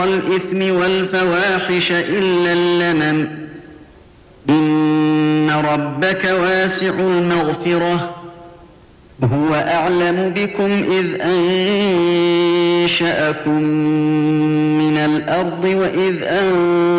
الإثم والفواحش إلا اللمم إن ربك واسع المغفرة هو أعلم بكم إذ أنشأكم من الأرض وإذ